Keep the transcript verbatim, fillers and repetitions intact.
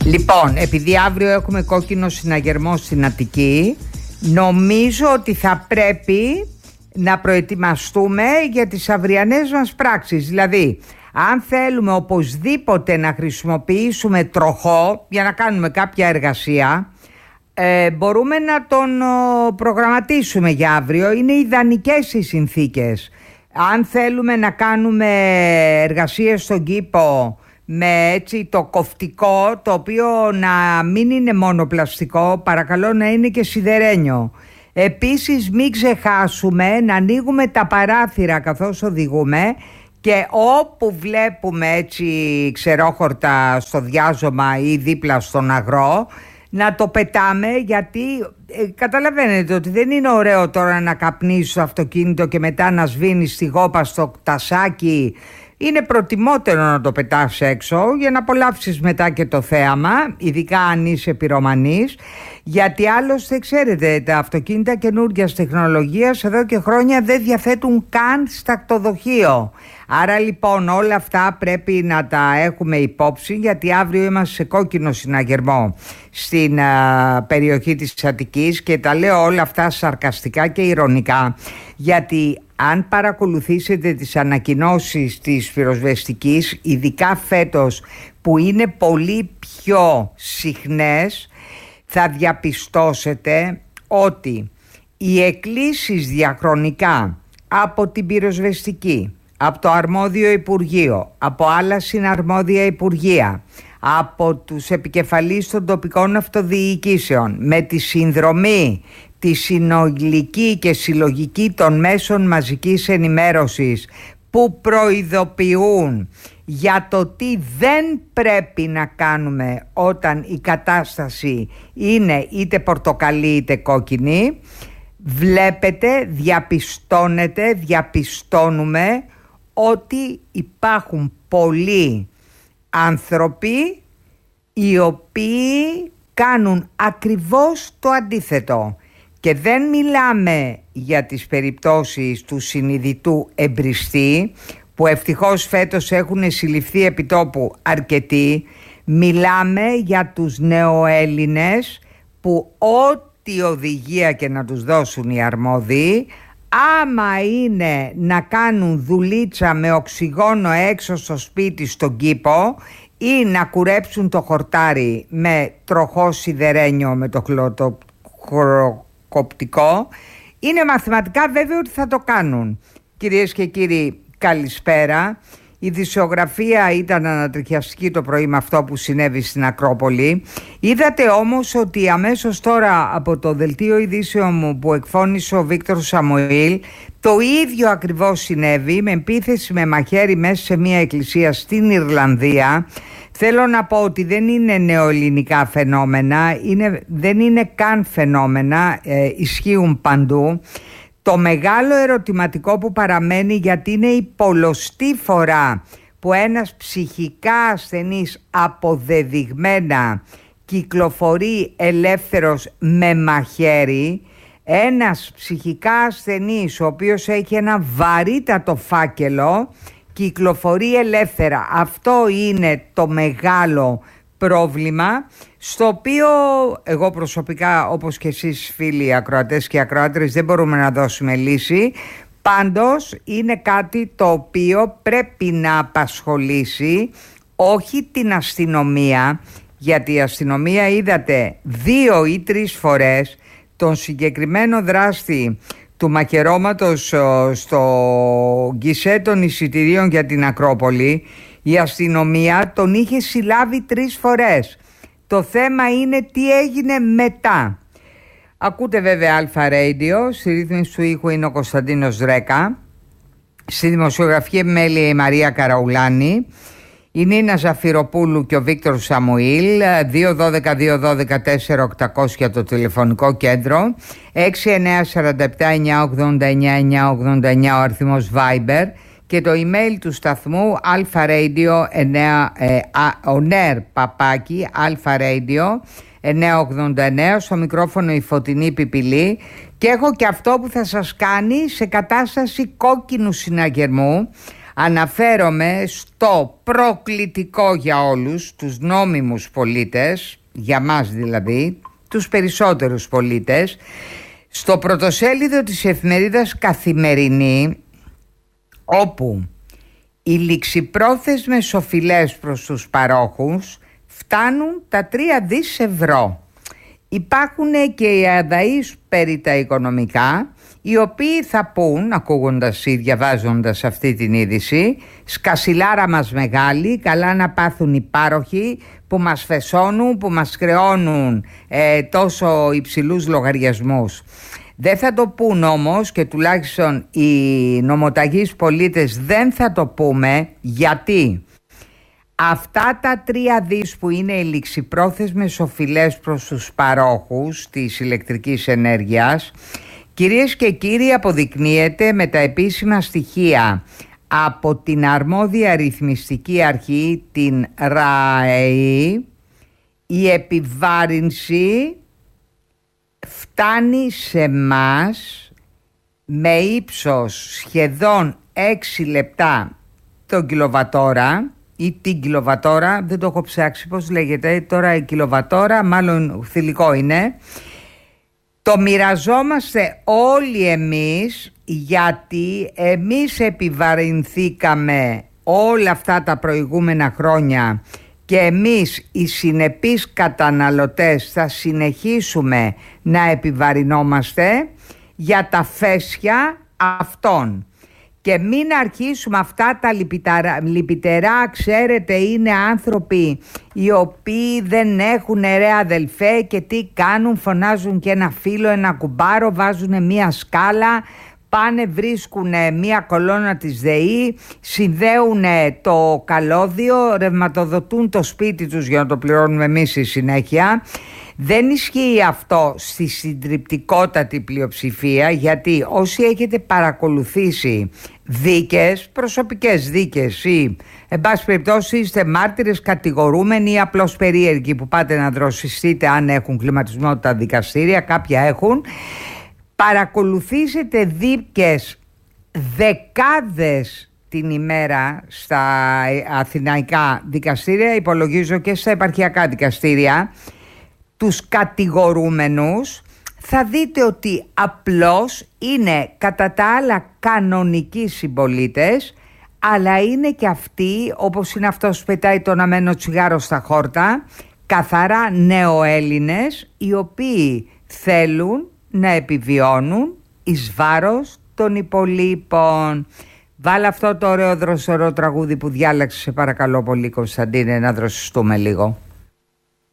Λοιπόν, επειδή αύριο έχουμε κόκκινο συναγερμό στην Αττική, νομίζω ότι θα πρέπει να προετοιμαστούμε για τις αυριανές μας πράξεις. Δηλαδή, αν θέλουμε οπωσδήποτε να χρησιμοποιήσουμε τροχό για να κάνουμε κάποια εργασία, ε, μπορούμε να τον ο, προγραμματίσουμε για αύριο. Είναι ιδανικές οι συνθήκες. Αν θέλουμε να κάνουμε εργασίες στον κήπο με έτσι το κοφτικό, το οποίο να μην είναι μόνο πλαστικό, παρακαλώ να είναι και σιδερένιο. Επίσης μην ξεχάσουμε να ανοίγουμε τα παράθυρα καθώς οδηγούμε και όπου βλέπουμε έτσι ξερόχορτα στο διάζωμα ή δίπλα στον αγρό να το πετάμε, γιατί ε, καταλαβαίνετε ότι δεν είναι ωραίο τώρα να καπνίσεις στο αυτοκίνητο και μετά να σβήνεις τη γόπα στο τασάκι. Είναι προτιμότερο να το πετάς έξω για να απολαύσεις μετά και το θέαμα, ειδικά αν είσαι πυρομανής, γιατί άλλωστε ξέρετε τα αυτοκίνητα καινούργιας τεχνολογίας εδώ και χρόνια δεν διαθέτουν καν στακτοδοχείο. Άρα λοιπόν όλα αυτά πρέπει να τα έχουμε υπόψη, γιατί αύριο είμαστε σε κόκκινο συναγερμό στην α, περιοχή της Αττικής και τα λέω όλα αυτά σαρκαστικά και ειρωνικά, γιατί αν παρακολουθήσετε τις ανακοινώσεις της πυροσβεστικής, ειδικά φέτος που είναι πολύ πιο συχνές, θα διαπιστώσετε ότι οι εκκλήσεις διαχρονικά από την πυροσβεστική, από το αρμόδιο Υπουργείο, από άλλα συναρμόδια Υπουργεία, από τους επικεφαλείς των τοπικών αυτοδιοικήσεων, με τη συνδρομή τη συνολική και συλλογική των μέσων μαζικής ενημέρωσης που προειδοποιούν για το τι δεν πρέπει να κάνουμε όταν η κατάσταση είναι είτε πορτοκαλί είτε κόκκινη, βλέπετε, διαπιστώνετε, διαπιστώνουμε ότι υπάρχουν πολλοί άνθρωποι οι οποίοι κάνουν ακριβώς το αντίθετο. Και δεν μιλάμε για τις περιπτώσεις του συνειδητού εμπριστή, που ευτυχώς φέτος έχουν συλληφθεί επιτόπου αρκετοί. Μιλάμε για τους νεοέλληνες που ό,τι οδηγία και να τους δώσουν οι αρμόδιοι, άμα είναι να κάνουν δουλίτσα με οξυγόνο έξω στο σπίτι στον κήπο ή να κουρέψουν το χορτάρι με τροχό σιδερένιο με το χλωτοκοπτικό, είναι μαθηματικά βέβαιο ότι θα το κάνουν. Κυρίες και κύριοι, καλησπέρα. Η ειδησιογραφία ήταν ανατριχιαστική το πρωί με αυτό που συνέβη στην Ακρόπολη. Είδατε όμως ότι αμέσως τώρα από το δελτίο ειδήσεων μου που εκφώνησε ο Βίκτορ Σαμουήλ, το ίδιο ακριβώς συνέβη με επίθεση με μαχαίρι μέσα σε μια εκκλησία στην Ιρλανδία. Θέλω να πω ότι δεν είναι νεοελληνικά φαινόμενα, είναι, δεν είναι καν φαινόμενα, ε, ισχύουν παντού. Το μεγάλο ερωτηματικό που παραμένει, γιατί είναι η πολλοστή φορά που ένας ψυχικά ασθενής αποδεδειγμένα κυκλοφορεί ελεύθερος με μαχαίρι, ένας ψυχικά ασθενής ο οποίος έχει ένα βαρύτατο φάκελο κυκλοφορεί ελεύθερα. Αυτό είναι το μεγάλο πρόβλημα, στο οποίο εγώ προσωπικά, όπως και εσείς φίλοι ακροατές και ακροάτρες, δεν μπορούμε να δώσουμε λύση. Πάντως είναι κάτι το οποίο πρέπει να απασχολήσει όχι την αστυνομία, γιατί η αστυνομία, είδατε, δύο ή τρεις φορές τον συγκεκριμένο δράστη του μαχαιρώματος στο γκισέ των εισιτηρίων για την Ακρόπολη, η αστυνομία τον είχε συλλάβει τρεις φορές. Το θέμα είναι τι έγινε μετά. Ακούτε βέβαια Αλφα Radio, στη ρύθμιση του ήχου είναι ο Κωνσταντίνος Ρέκα, στη δημοσιογραφική επιμέλεια η Μαρία Καραουλάνη, η Νίνα Ζαφυροπούλου και ο Βίκτορ Σαμουήλ. Δύο δώδεκα δύο δώδεκα τέσσερα οκτακόσια το τηλεφωνικό κέντρο, έξι εννιά τέσσερα επτά εννιά ογδόντα εννιά εννιά ογδόντα εννιά ο αριθμός Viber και το email του σταθμού αλφαραdio ονέρ παπάκι αλφαραdio εννιά ογδόντα εννιά. Στο μικρόφωνο η Φωτεινή Πιπηλή, και έχω και αυτό που θα σας κάνει σε κατάσταση κόκκινου συναγερμού. Αναφέρομαι στο προκλητικό για όλους τους νόμιμους πολίτες, για μας δηλαδή, τους περισσότερους πολίτες, στο πρωτοσέλιδο της εφημερίδας Καθημερινή, όπου οι ληξιπρόθεσμες οφειλές προς τους παρόχους φτάνουν τα τρία δις ευρώ. Υπάρχουν και οι αδαείς περί τα οικονομικά, οι οποίοι θα πούν, ακούγοντας ή διαβάζοντας αυτή την είδηση, σκασιλάρα μας μεγάλη, καλά να πάθουν οι πάροχοι που μας φεσώνουν, που μας χρεώνουν ε, τόσο υψηλούς λογαριασμούς. Δεν θα το πούν όμως, και τουλάχιστον οι νομοταγείς πολίτες δεν θα το πούμε, γιατί αυτά τα τρία δις που είναι οι ληξιπρόθεσμες οφειλές προς τους παρόχους της ηλεκτρικής ενέργειας, κυρίες και κύριοι, αποδεικνύεται με τα επίσημα στοιχεία από την αρμόδια ρυθμιστική αρχή, την ΡΑΕΗ, η επιβάρυνση φτάνει σε μας με ύψος σχεδόν έξι λεπτά το κιλοβατόρα ή την κιλοβατόρα, δεν το έχω ψάξει πώς λέγεται τώρα η κιλοβατόρα, μάλλον θηλυκό είναι. Το μοιραζόμαστε όλοι εμείς, γιατί εμείς επιβαρυνθήκαμε όλα αυτά τα προηγούμενα χρόνια και εμείς οι συνεπείς καταναλωτές θα συνεχίσουμε να επιβαρυνόμαστε για τα φέσια αυτών. Και μην αρχίσουμε αυτά τα λυπητερά, λυπητερά, ξέρετε, είναι άνθρωποι οι οποίοι δεν έχουν ρε αδελφέ και τι κάνουν, φωνάζουν και ένα φύλλο, ένα κουμπάρο, βάζουν μία σκάλα, πάνε βρίσκουν μία κολόνα της ΔΕΗ, συνδέουν το καλώδιο, ρευματοδοτούν το σπίτι τους για να το πληρώνουμε εμείς στη συνέχεια. Δεν ισχύει αυτό στη συντριπτικότατη πλειοψηφία, γιατί όσοι έχετε παρακολουθήσει δίκες, προσωπικές δίκες ή εν πάση περιπτώσει είστε μάρτυρες, κατηγορούμενοι ή απλώς περίεργοι που πάτε να δροσιστείτε αν έχουν κλιματισμό τα δικαστήρια, κάποια έχουν, παρακολουθήσετε δίκες δεκάδες την ημέρα στα αθηναϊκά δικαστήρια, υπολογίζω και στα επαρχιακά δικαστήρια, τους κατηγορούμενους, θα δείτε ότι απλώς είναι κατά τα άλλα κανονικοί συμπολίτες, αλλά είναι και αυτοί, όπως είναι αυτός που πετάει τον αμένο τσιγάρο στα χόρτα, καθαρά νεοέλληνες, οι οποίοι θέλουν να επιβιώνουν εις βάρος των υπολείπων. Βάλε αυτό το ωραίο δροσερό τραγούδι που διάλεξε, σε παρακαλώ πολύ, Κωνσταντίνε, να δροσιστούμε λίγο.